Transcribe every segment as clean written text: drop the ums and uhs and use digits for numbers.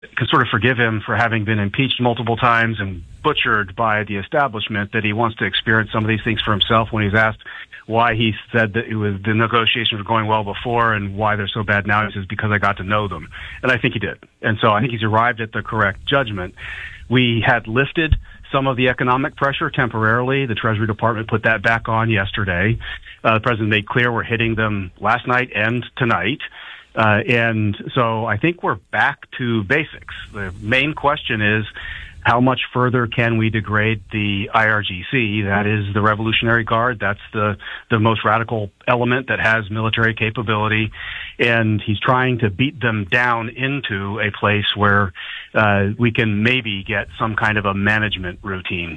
can sort of forgive him for having been impeached multiple times and butchered by the establishment, that he wants to experience some of these things for himself. When he's asked why he said that the negotiations were going well before and why they're so bad now, he says, because I got to know them. And I think he did. And so I think he's arrived at the correct judgment. We had lifted some of the economic pressure temporarily. The Treasury Department put that back on yesterday. The president made clear we're hitting them last night and tonight. And so I think we're back to basics. The main question is, how much further can we degrade the IRGC? That is the Revolutionary Guard. That's the most radical element that has military capability. And he's trying to beat them down into a place where we can maybe get some kind of a management routine.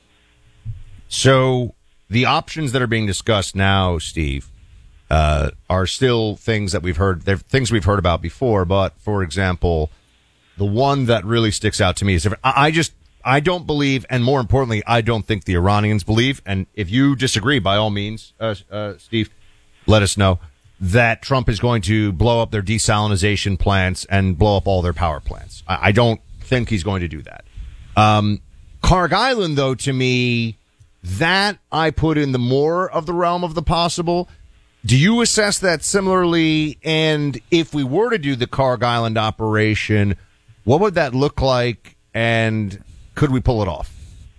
So the options that are being discussed now, Steve, are still things that we've heard. They're things we've heard about before. But, for example, the one that really sticks out to me is I don't believe, and more importantly, I don't think the Iranians believe, and if you disagree, by all means, Steve, let us know, that Trump is going to blow up their desalination plants and blow up all their power plants. I don't think he's going to do that. Kharg Island, though, to me, that I put in the more of the realm of the possible. Do you assess that similarly? And if we were to do the Kharg Island operation, what would that look like, and could we pull it off?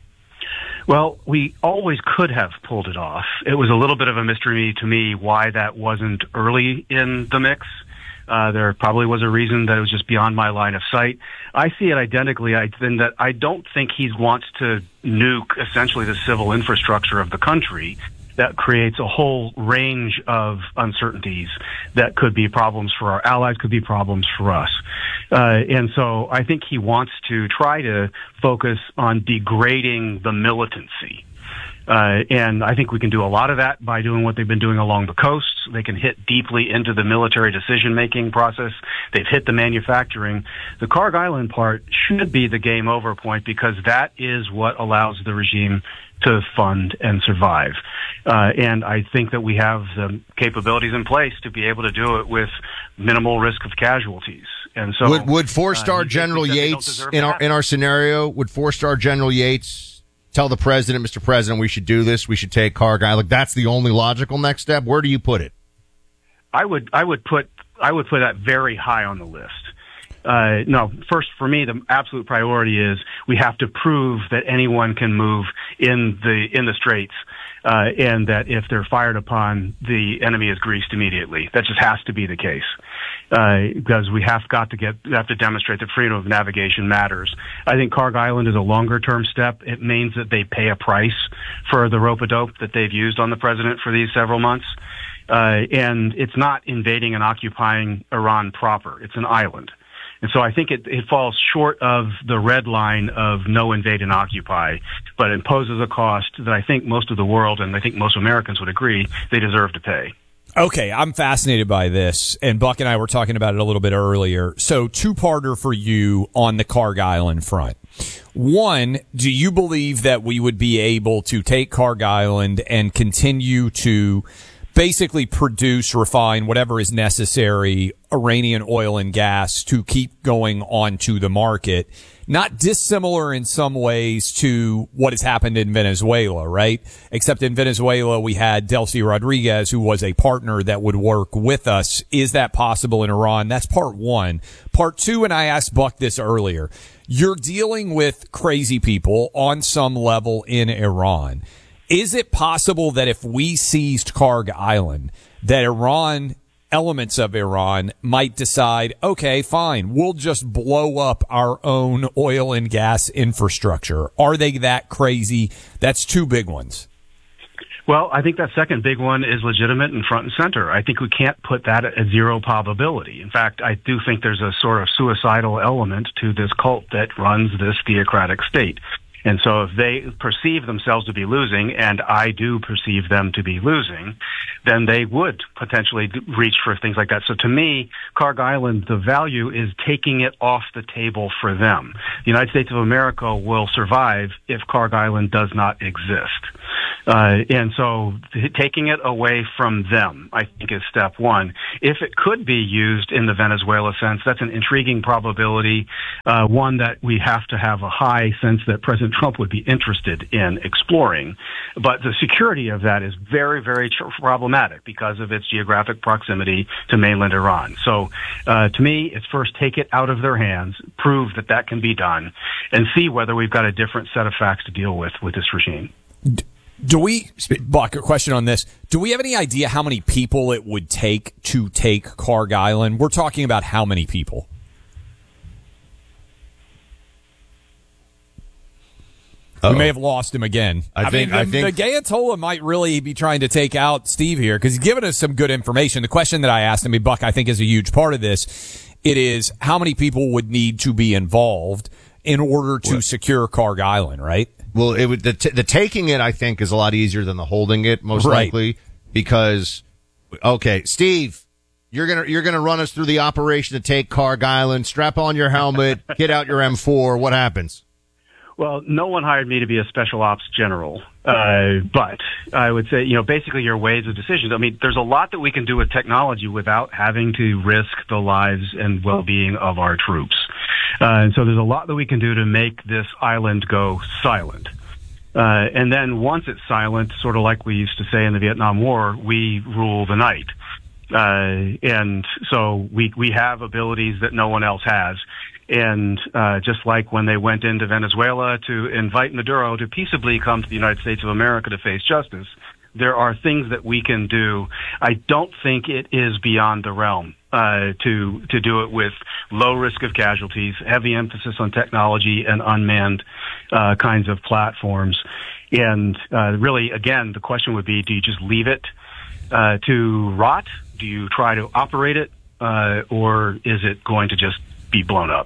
Well, we always could have pulled it off. It was a little bit of a mystery to me why that wasn't early in the mix. There probably was a reason that it was just beyond my line of sight. I see it identically. I don't think he wants to nuke essentially the civil infrastructure of the country. That creates a whole range of uncertainties that could be problems for our allies, could be problems for us. And so I think he wants to try to focus on degrading the militancy. And I think we can do a lot of that by doing what they've been doing along the coast. They can hit deeply into the military decision-making process. They've hit the manufacturing. The Kharg Island part should be the game over point, because that is what allows the regime to fund and survive. And I think that we have the capabilities in place to be able to do it with minimal risk of casualties. And so would four-star General Yates in our scenario, would four-star General Yates tell the president, Mr. President, we should do this, we should take Kharg Island? That's the only logical next step. Where do you put it? I would put that very high on the list. No, first, for me, the absolute priority is we have to prove that anyone can move in the straits, and that if they're fired upon, the enemy is greased immediately. That just has to be the case, because we have to demonstrate that freedom of navigation matters. I think Kharg Island is a longer term step. It means that they pay a price for the rope-a-dope that they've used on the president for these several months. And it's not invading and occupying Iran proper. It's an island. And so I think it falls short of the red line of no invade and occupy, but it poses a cost that I think most of the world, and I think most Americans would agree, they deserve to pay. Okay, I'm fascinated by this, and Buck and I were talking about it a little bit earlier. So two-parter for you on the Kharg Island front. One, do you believe that we would be able to take Kharg Island and continue to basically produce, refine, whatever is necessary, Iranian oil and gas to keep going onto the market? Not dissimilar in some ways to what has happened in Venezuela, right? Except in Venezuela, we had Delcy Rodriguez, who was a partner that would work with us. Is that possible in Iran? That's part one. Part two, and I asked Buck this earlier, you're dealing with crazy people on some level in Iran. Is it possible that if we seized Kharg Island, that Iran, elements of Iran, might decide, okay, fine, we'll just blow up our own oil and gas infrastructure? Are they that crazy? That's two big ones. Well, I think that second big one is legitimate and front and center. I think we can't put that at zero probability. In fact, I do think there's a sort of suicidal element to this cult that runs this theocratic state. And so if they perceive themselves to be losing, and I do perceive them to be losing, then they would potentially reach for things like that. So to me, Kharg Island, the value is taking it off the table for them. The United States of America will survive if Kharg Island does not exist. And so taking it away from them, I think, is step one. If it could be used in the Venezuela sense, that's an intriguing probability, one that we have to have a high sense that President Trump would be interested in exploring. But the security of that is very, very problematic because of its geographic proximity to mainland Iran. So to me, it's first take it out of their hands, prove that that can be done, and see whether we've got a different set of facts to deal with this regime. Do we, Buck, a question on this. Do we have any idea how many people it would take to take Kharg Island? We're talking about how many people? We may have lost him again. I think the Ayatollah might really be trying to take out Steve here because he's given us some good information. The question that I asked him, Buck, I think is a huge part of this. It is how many people would need to be involved in order to secure Kharg Island, right? Well, it would the taking it, I think, is a lot easier than the holding it, most likely, because Steve, you're gonna run us through the operation to take Kharg Island. Strap on your helmet, get out your M4. What happens? Well, no one hired me to be a special ops general, but I would say, basically your ways of decisions. I mean, there's a lot that we can do with technology without having to risk the lives and well-being of our troops. And so there's a lot that we can do to make this island go silent. And then once it's silent, sort of like we used to say in the Vietnam War, we rule the night. And so we have abilities that no one else has. And just like when they went into Venezuela to invite Maduro to peaceably come to the United States of America to face justice, there are things that we can do. I don't think it is beyond the realm to do it with low risk of casualties, heavy emphasis on technology and unmanned kinds of platforms. And really, again, the question would be, do you just leave it to rot? Do you try to operate it? Or is it going to just be blown up?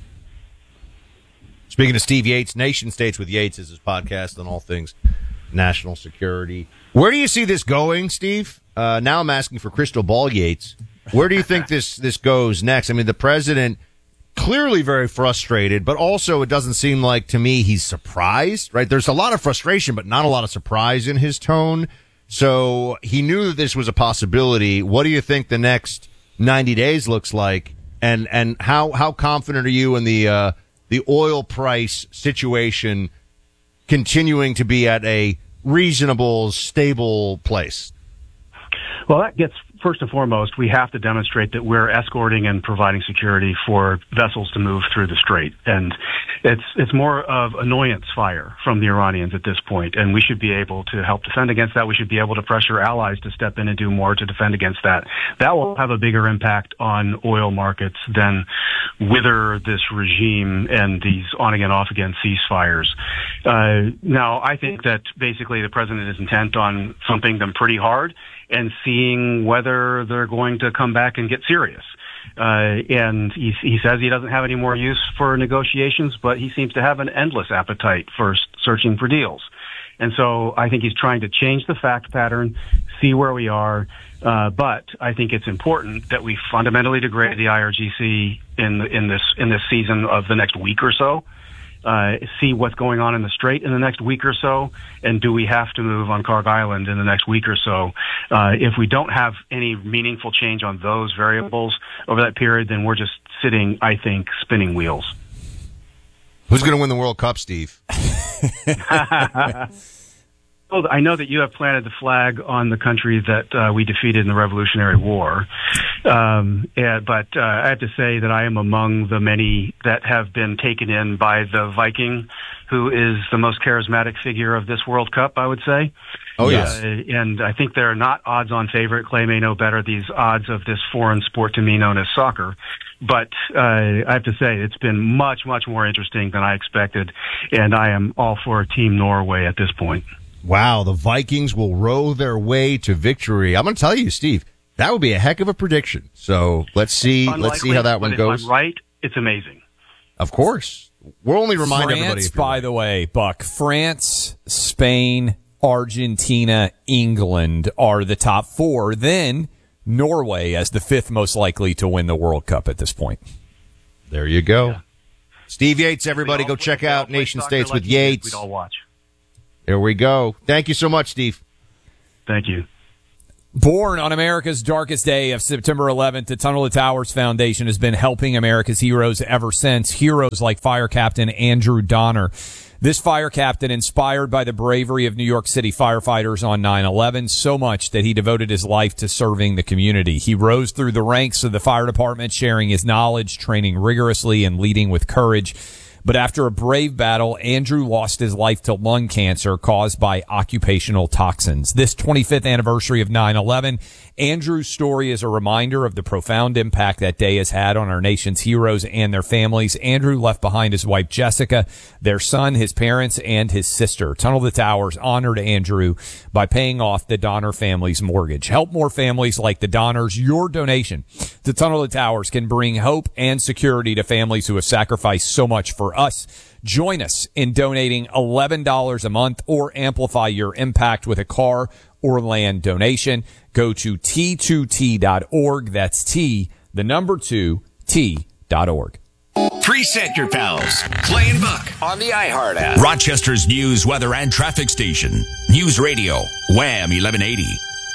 Speaking of Steve Yates, Nation States with Yates is his podcast on all things national security. Where do you see this going, Steve? Now I'm asking for crystal ball Yates. Where do you think this goes next? I mean, the president clearly very frustrated, but also it doesn't seem like to me he's surprised, right? There's a lot of frustration, but not a lot of surprise in his tone. So he knew that this was a possibility. What do you think the next 90 days looks like? And how confident are you in the oil price situation continuing to be at a reasonable, stable place? Well, that gets, first and foremost, we have to demonstrate that we're escorting and providing security for vessels to move through the strait. And it's more of annoyance fire from the Iranians at this point, and we should be able to help defend against that. We should be able to pressure allies to step in and do more to defend against that. That will have a bigger impact on oil markets than wither this regime and these on again, off again ceasefires. Now, I think that basically the president is intent on thumping them pretty hard and seeing whether they're going to come back and get serious. And he says he doesn't have any more use for negotiations, but he seems to have an endless appetite for searching for deals. And so I think he's trying to change the fact pattern, see where we are. But I think it's important that we fundamentally degrade the IRGC in this season of the next week or so. See what's going on in the Strait in the next week or so, and do we have to move on Kharg Island in the next week or so? If we don't have any meaningful change on those variables over that period, then we're just sitting, I think, spinning wheels. Who's going to win the World Cup, Steve? Well, I know that you have planted the flag on the country that we defeated in the Revolutionary War. But I have to say that I am among the many that have been taken in by the Viking, who is the most charismatic figure of this World Cup, I would say. Oh, yes. And I think they're not odds-on favorite. Clay may know better these odds of this foreign sport to me known as soccer. But I have to say, it's been much, much more interesting than I expected, and I am all for Team Norway at this point. Wow, the Vikings will row their way to victory. I'm going to tell you, Steve, that would be a heck of a prediction. So let's see how that one goes. If I'm right, it's amazing. Of course. We'll only remind everybody. By the way, Buck, France, Spain, Argentina, England are the top four. Then Norway as the fifth most likely to win the World Cup at this point. There you go. Yeah. Steve Yates, everybody go check out Nation States with Yates. We'd all watch. There we go. Thank you so much, Steve. Thank you. Born on America's darkest day of September 11th, the Tunnel to Towers Foundation has been helping America's heroes ever since. Heroes like Fire Captain Andrew Donner. This fire captain, inspired by the bravery of New York City firefighters on 9/11, so much that he devoted his life to serving the community. He rose through the ranks of the fire department, sharing his knowledge, training rigorously, and leading with courage. But after a brave battle, Andrew lost his life to lung cancer caused by occupational toxins. This 25th anniversary of 9/11, Andrew's story is a reminder of the profound impact that day has had on our nation's heroes and their families. Andrew left behind his wife, Jessica, their son, his parents, and his sister. Tunnel to Towers honored Andrew by paying off the Donner family's mortgage. Help more families like the Donners. Your donation to Tunnel to Towers can bring hope and security to families who have sacrificed so much for us. Join us in donating $11 a month or amplify your impact with a car or land donation. Go to T2T.org. That's T2T.org. Preset your pals. Clay and Buck on the iHeart app. Rochester's news, weather, and traffic station. News Radio, Wham 1180.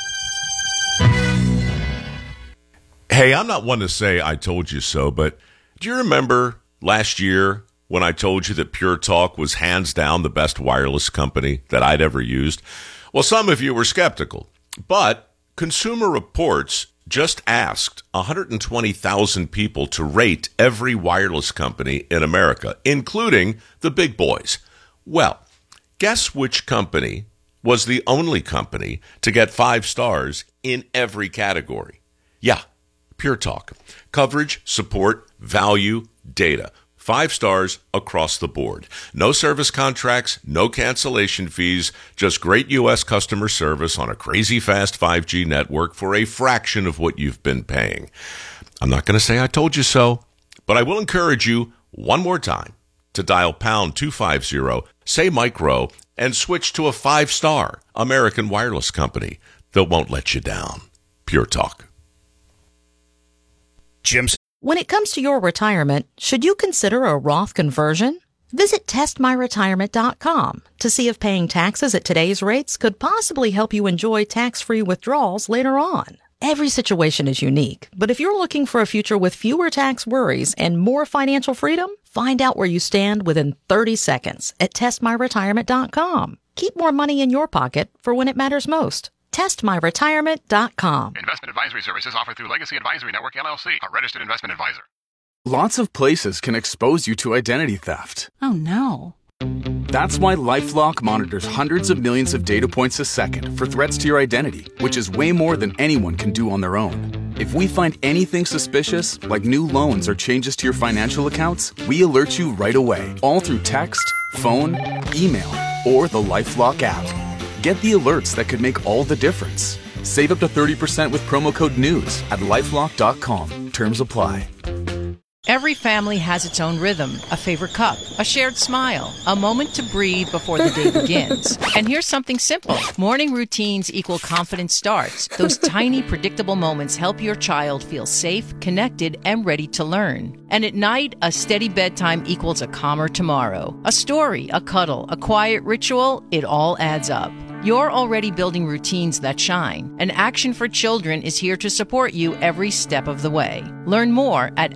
Hey, I'm not one to say I told you so, but do you remember last year when I told you that Pure Talk was hands down the best wireless company that I'd ever used? Well, some of you were skeptical, but Consumer Reports just asked 120,000 people to rate every wireless company in America, including the big boys. Well, guess which company was the only company to get 5 stars in every category? Yeah, Pure Talk. Coverage, support, value, data. 5 stars across the board. No service contracts, no cancellation fees, just great U.S. customer service on a crazy fast 5G network for a fraction of what you've been paying. I'm not going to say I told you so, but I will encourage you one more time to dial pound 250, say Micro, and switch to a 5-star American wireless company that won't let you down. Pure Talk. Jim's. When it comes to your retirement, should you consider a Roth conversion? Visit testmyretirement.com to see if paying taxes at today's rates could possibly help you enjoy tax-free withdrawals later on. Every situation is unique, but if you're looking for a future with fewer tax worries and more financial freedom, find out where you stand within 30 seconds at testmyretirement.com. Keep more money in your pocket for when it matters most. TestMyRetirement.com. Investment advisory services offered through Legacy Advisory Network, LLC, a registered investment advisor. Lots of places can expose you to identity theft. Oh, no. That's why LifeLock monitors hundreds of millions of data points a second for threats to your identity, which is way more than anyone can do on their own. If we find anything suspicious, like new loans or changes to your financial accounts, we alert you right away, all through text, phone, email, or the LifeLock app. Get the alerts that could make all the difference. Save up to 30% with promo code NEWS at LifeLock.com. Terms apply. Every family has its own rhythm, a favorite cup, a shared smile, a moment to breathe before the day begins. And here's something simple. Morning routines equal confident starts. Those tiny, predictable moments help your child feel safe, connected, and ready to learn. And at night, a steady bedtime equals a calmer tomorrow. A story, a cuddle, a quiet ritual, it all adds up. You're already building routines that shine, and Action for Children is here to support you every step of the way. Learn more at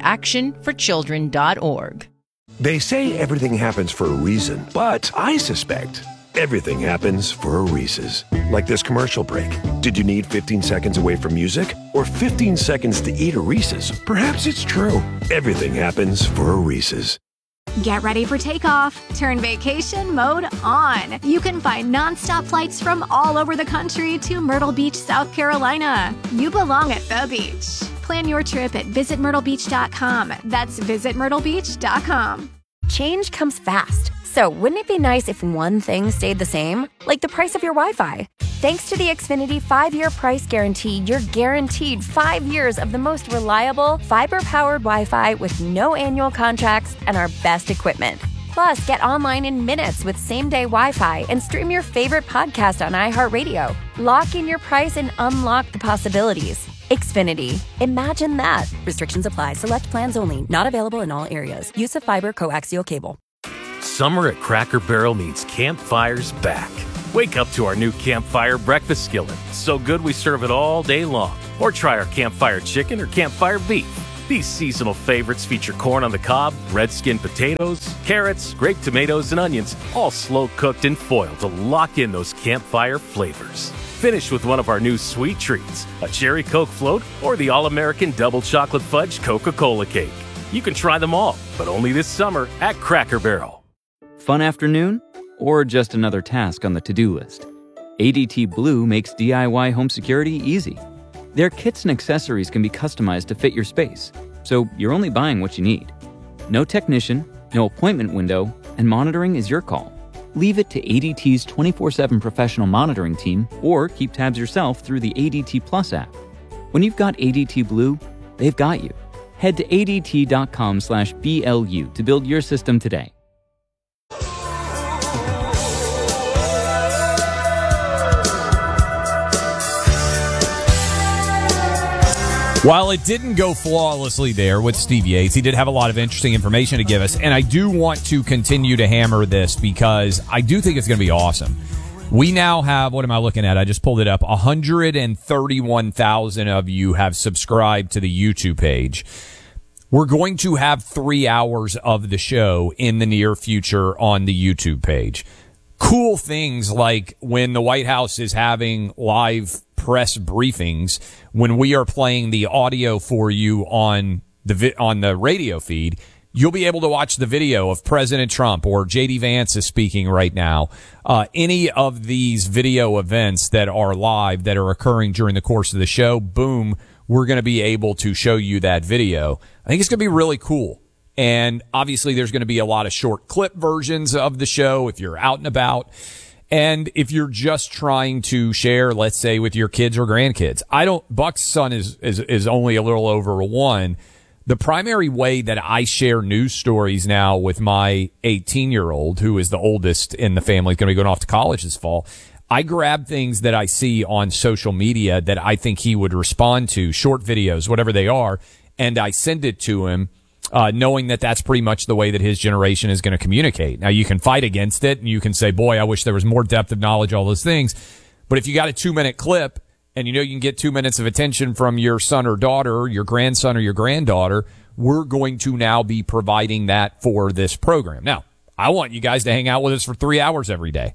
actionforchildren.org. They say everything happens for a reason, but I suspect everything happens for a Reese's. Like this commercial break. Did you need 15 seconds away from music or 15 seconds to eat a Reese's? Perhaps it's true. Everything happens for a Reese's. Get ready for takeoff. Turn vacation mode on. You can find nonstop flights from all over the country to Myrtle Beach, South Carolina. You belong at the beach. Plan your trip at visitmyrtlebeach.com. That's visitmyrtlebeach.com. Change comes fast. So wouldn't it be nice if one thing stayed the same? Like the price of your Wi-Fi. Thanks to the Xfinity 5-year price guarantee, you're guaranteed 5 years of the most reliable, fiber-powered Wi-Fi with no annual contracts and our best equipment. Plus, get online in minutes with same-day Wi-Fi and stream your favorite podcast on iHeartRadio. Lock in your price and unlock the possibilities. Xfinity. Imagine that. Restrictions apply. Select plans only. Not available in all areas. Use of fiber coaxial cable. Summer at Cracker Barrel means campfires back. Wake up to our new Campfire breakfast skillet. So good we serve it all day long. Or try our Campfire chicken or Campfire beef. These seasonal favorites feature corn on the cob, red skin potatoes, carrots, grape tomatoes, and onions, all slow cooked in foil to lock in those Campfire flavors. Finish with one of our new sweet treats, a cherry Coke float or the all-American double chocolate fudge Coca-Cola cake. You can try them all, but only this summer at Cracker Barrel. Fun afternoon? Or just another task on the to-do list? ADT Blue makes DIY home security easy. Their kits and accessories can be customized to fit your space, so you're only buying what you need. No technician, no appointment window, and monitoring is your call. Leave it to ADT's 24/7 professional monitoring team or keep tabs yourself through the ADT Plus app. When you've got ADT Blue, they've got you. Head to ADT.com/BLU to build your system today. While it didn't go flawlessly there with Steve Yates, he did have a lot of interesting information to give us, and I do want to continue to hammer this because I do think it's going to be awesome. We now have, what am I looking at? I just pulled it up. 131,000 of you have subscribed to the YouTube page. We're going to have 3 hours of the show in the near future on the YouTube page. Cool things like when the White House is having live press briefings, when we are playing the audio for you on the radio feed, you'll be able to watch the video of President Trump or J.D. Vance is speaking right now. Any of these video events that are live that are occurring during the course of the show, boom, we're going to be able to show you that video. I think it's going to be really cool. And obviously there's going to be a lot of short clip versions of the show if you're out and about. And if you're just trying to share, let's say, with your kids or grandkids. Buck's son is only a little over 1. The primary way that I share news stories now with my 18-year-old, who is the oldest in the family, going to be going off to college this fall, I grab things that I see on social media that I think he would respond to, short videos, whatever they are, and I send it to him, knowing that that's pretty much the way that his generation is going to communicate. Now, you can fight against it, and you can say, boy, I wish there was more depth of knowledge, all those things. But if you got a 2-minute clip, and you know you can get 2 minutes of attention from your son or daughter, your grandson or your granddaughter, we're going to now be providing that for this program. Now, I want you guys to hang out with us for 3 hours every day.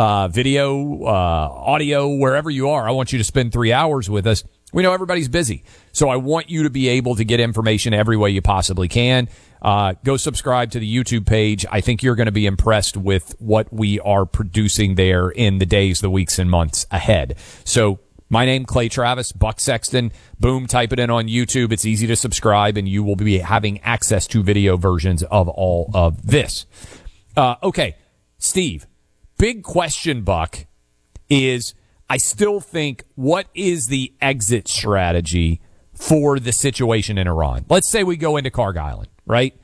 Video, audio, wherever you are, I want you to spend 3 hours with us. We know everybody's busy, so I want you to be able to get information every way you possibly can. Go subscribe to the YouTube page. I think you're going to be impressed with what we are producing there in the days, the weeks, and months ahead. So my name, Clay Travis, Buck Sexton. Boom, type it in on YouTube. It's easy to subscribe, and you will be having access to video versions of all of this. Okay, Steve, big question, Buck, is I still think, what is the exit strategy for the situation in Iran? Let's say we go into Kharg Island, right?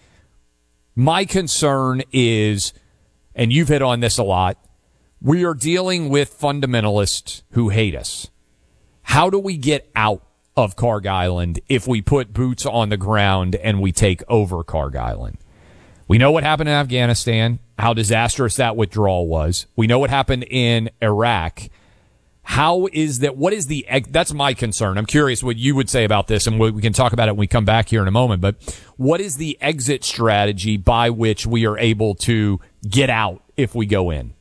My concern is, and you've hit on this a lot, we are dealing with fundamentalists who hate us. How do we get out of Kharg Island if we put boots on the ground and we take over Kharg Island? We know what happened in Afghanistan, how disastrous that withdrawal was. We know what happened in Iraq. How is that? What is that's my concern. I'm curious what you would say about this, and we can talk about it when we come back here in a moment. But what is the exit strategy by which we are able to get out if we go in?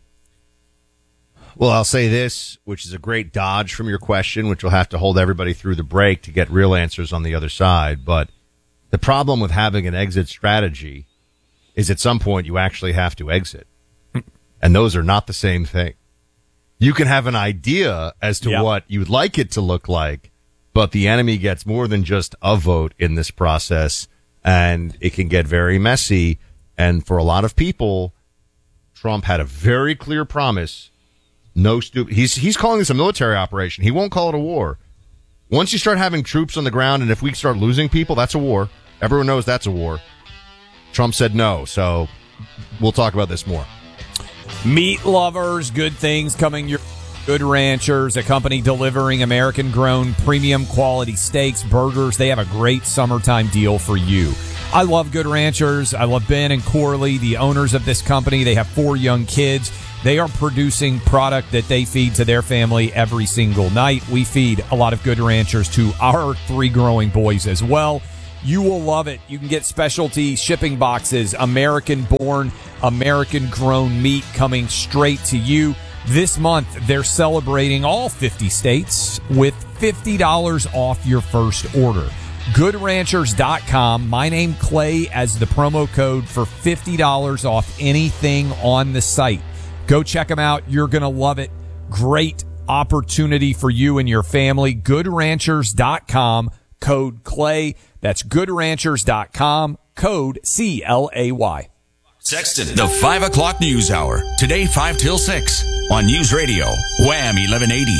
Well, I'll say this, which is a great dodge from your question, which will have to hold everybody through the break to get real answers on the other side. But the problem with having an exit strategy is at some point you actually have to exit. And those are not the same thing. You can have an idea as to what you'd like it to look like, but the enemy gets more than just a vote in this process, and it can get very messy. And for a lot of people, Trump had a very clear promise. He's calling this a military operation. He won't call it a war. Once you start having troops on the ground, and if we start losing people, that's a war. Everyone knows that's a war. Trump said no, so we'll talk about this more. Meat lovers, good things coming your Good Ranchers, a company delivering American-grown premium quality steaks, burgers. They have a great summertime deal for you. I love Good Ranchers. I love Ben and Corley, the owners of this company. They have 4 young kids. They are producing product that they feed to their family every single night. We feed a lot of Good Ranchers to our 3 growing boys as well. You will love it. You can get specialty shipping boxes, American-born, American-grown meat coming straight to you. This month, they're celebrating all 50 states with $50 off your first order. GoodRanchers.com. My name, Clay, as the promo code for $50 off anything on the site. Go check them out. You're going to love it. Great opportunity for you and your family. GoodRanchers.com. Code Clay. That's GoodRanchers.com. Code CLAY. Sexton, the 5 o'clock news hour. Today, 5 till 6 on News Radio, Wham 1180.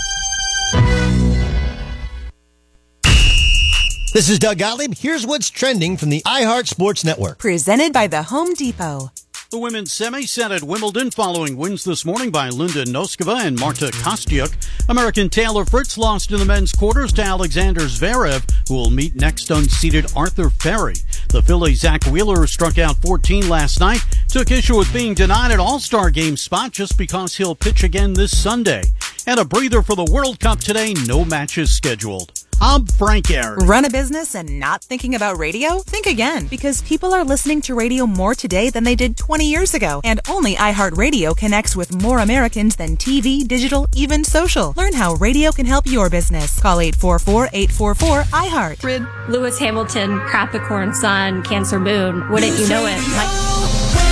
This is Doug Gottlieb. Here's what's trending from the iHeart Sports Network. Presented by the Home Depot. The women's semi set at Wimbledon following wins this morning by Linda Noskova and Marta Kostyuk. American Taylor Fritz lost in the men's quarters to Alexander Zverev, who will meet next unseeded Arthur Ferry. The Phillies' Zach Wheeler struck out 14 last night, took issue with being denied an All-Star Game spot just because he'll pitch again this Sunday. And a breather for the World Cup today, no matches scheduled. I'm Frank Aaron. Run a business and not thinking about radio? Think again, because people are listening to radio more today than they did 20 years ago. And only iHeartRadio connects with more Americans than TV, digital, even social. Learn how radio can help your business. Call 844-844-iHeart. Lewis Hamilton, Capricorn Sun, Cancer Moon. Wouldn't you know it?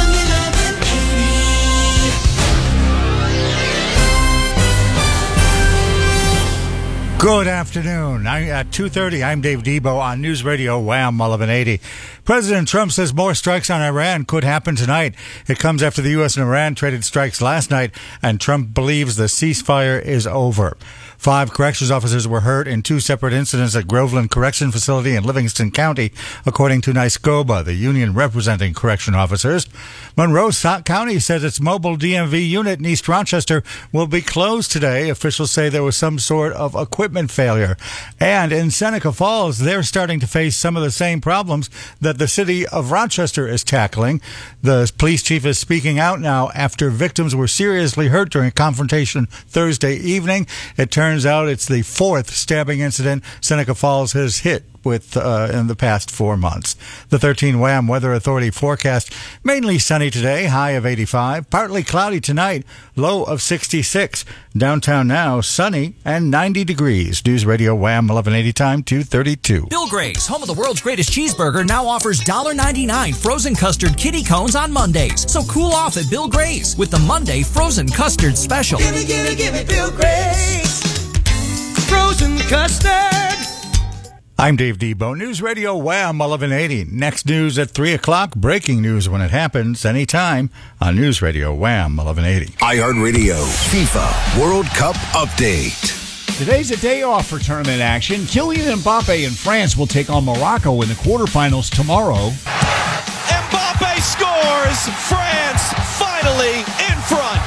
Good afternoon. At 2:30, I'm Dave Debo on News Radio Wham 1180. President Trump says more strikes on Iran could happen tonight. It comes after the U.S. and Iran traded strikes last night, and Trump believes the ceasefire is over. 5 corrections officers were hurt in 2 separate incidents at Groveland Correction Facility in Livingston County, according to NYSCOBA, the union representing correction officers. Monroe County says its mobile DMV unit in East Rochester will be closed today. Officials say there was some sort of equipment failure. And in Seneca Falls, they're starting to face some of the same problems that the city of Rochester is tackling. The police chief is speaking out now after victims were seriously hurt during a confrontation Thursday evening. It turns out it's the 4th stabbing incident Seneca Falls has hit with in the past 4 months. The 13 WHAM Weather Authority forecast mainly sunny today, high of 85, partly cloudy tonight, low of 66. Downtown now sunny and 90 degrees. News Radio Wham 1180 time 2:32. Bill Gray's, home of the world's greatest cheeseburger, now offers $1.99 frozen custard kitty cones on Mondays. So cool off at Bill Gray's with the Monday frozen custard special. Gimme Bill Gray's frozen custard. I'm Dave Debo, News Radio Wham 1180. Next news at 3 o'clock. Breaking news when it happens, anytime on News Radio Wham 1180. iHeartRadio FIFA World Cup Update. Today's a day off for tournament action. Kylian Mbappe and France will take on Morocco in the quarterfinals tomorrow. Mbappe scores! France finally in front!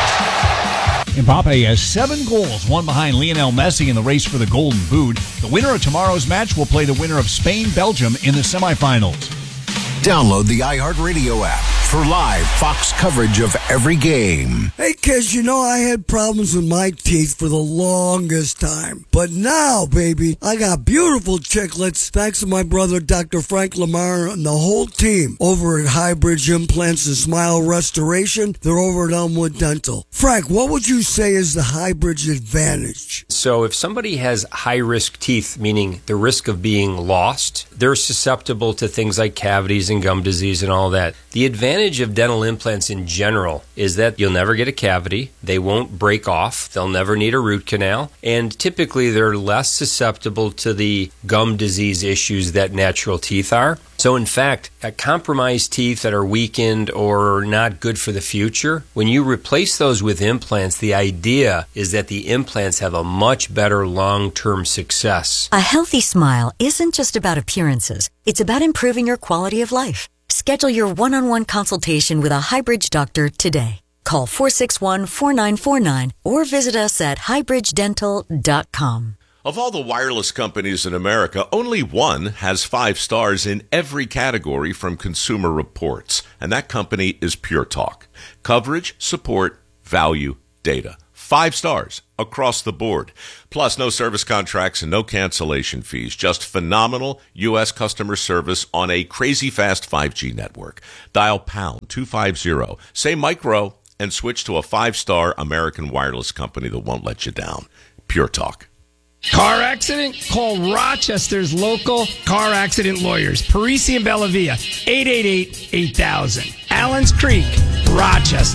Mbappe has 7 goals, one behind Lionel Messi in the race for the Golden Boot. The winner of tomorrow's match will play the winner of Spain-Belgium in the semifinals. Download the iHeartRadio app for live Fox coverage of every game. Hey, kids, you know I had problems with my teeth for the longest time. But now, baby, I got beautiful chiclets thanks to my brother, Dr. Frank Lamar, and the whole team over at Highbridge Implants and Smile Restoration. They're over at Elmwood Dental. Frank, what would you say is the Highbridge advantage? So if somebody has high-risk teeth, meaning the risk of being lost, they're susceptible to things like cavities and gum disease and all that. The advantage of dental implants in general is that you'll never get a cavity, they won't break off, they'll never need a root canal, and typically they're less susceptible to the gum disease issues that natural teeth are. So in fact, compromised teeth that are weakened or not good for the future, when you replace those with implants, the idea is that the implants have a much better long-term success. A healthy smile isn't just about appearances. It's about improving your quality of life. Schedule your one-on-one consultation with a Highbridge doctor today. Call 461-4949 or visit us at highbridgedental.com. Of all the wireless companies in America, only one has 5 stars in every category from Consumer Reports, and that company is Pure Talk. Coverage, support, value, data. 5 stars across the board. Plus, no service contracts and no cancellation fees. Just phenomenal U.S. customer service on a crazy fast 5G network. Dial pound 250, say micro, and switch to a 5-star American wireless company that won't let you down. Pure Talk. Car accident? Call Rochester's local car accident lawyers. Parisi and Bellavia, 888-8000. Allens Creek, Rochester.